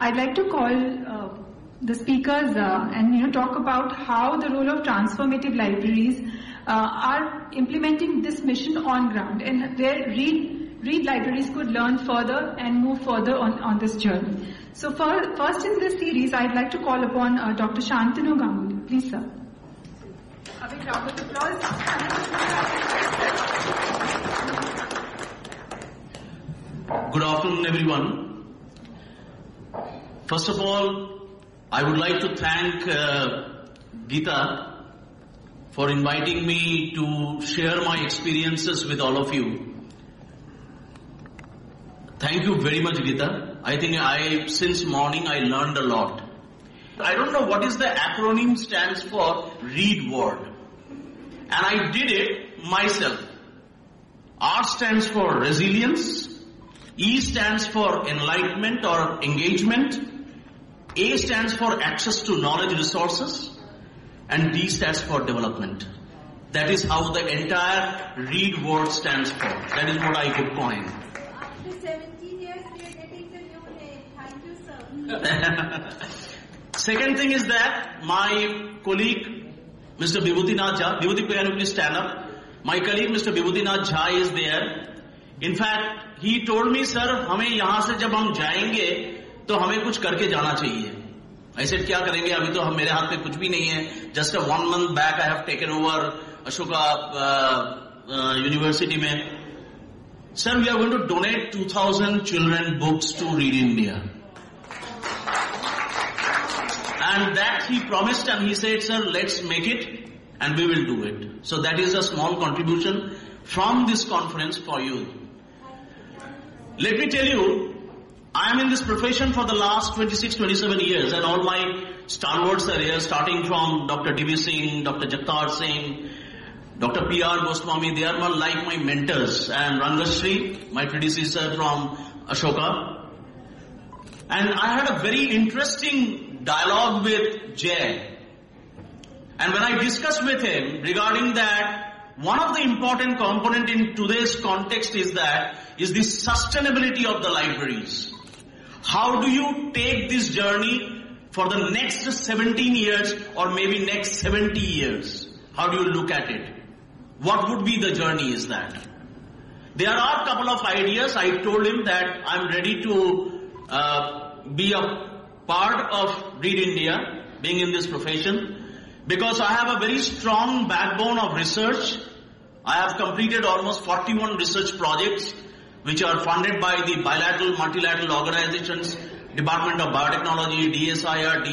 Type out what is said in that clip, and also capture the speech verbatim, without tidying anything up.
I'd like to call uh, the speakers uh, and you know talk about how the role of transformative libraries uh, are implementing this mission on ground, and where read read libraries could learn further and move further on, on this journey. So for, first in this series, I'd like to call upon uh, Doctor Shantanu Ganguly. Please, sir. A big round of applause. Good afternoon, everyone. First of all, I would like to thank uh, Geeta for inviting me to share my experiences with all of you. Thank you very much, Geeta. I think I, since morning, I learned a lot. I don't know what is the acronym stands for READ word. And I did it myself. R stands for resilience. E stands for enlightenment or engagement. A stands for access to knowledge resources. And D stands for development. That is how the entire READ word stands for. That is what I could coin. After seventeen years, we are getting the new name. Thank you, sir. Second thing is that my colleague, Mister Vibhutinath Jha, Vibhuti, can you please stand up? My colleague, Mister Vibhutinath Jha, is there. In fact, he told me, sir, हमें यहाँ से जब हम जाएंगे तो हमें कुछ करके जाना चाहिए. I said, क्या करेंगे? अभी तो हम मेरे हाथ में कुछ भी नहीं है. Just a one month back, I have taken over Ashoka uh, uh, University में. Sir, we are going to donate two thousand children books to Read India. And that he promised, and he said, sir, let's make it and we will do it. So that is a small contribution from this conference for you. Let me tell you, I am in this profession for the last twenty-six, twenty-seven years, and all my stalwarts are here, starting from Doctor D B Singh, Doctor Jagtar Singh, Doctor P R Goswami. They are all like my mentors, and Rangashri, my predecessor from Ashoka. And I had a very interesting dialogue with Jay. And when I discussed with him regarding that, one of the important component in today's context is that, is the sustainability of the libraries. How do you take this journey for the next seventeen years or maybe next seventy years? How do you look at it? What would be the journey is that? There are a couple of ideas. I told him that I'm ready to uh, be a part of Read India, being in this profession, because I have a very strong backbone of research. I have completed almost forty-one research projects which are funded by the bilateral, multilateral organizations, Department of Biotechnology, D S I R,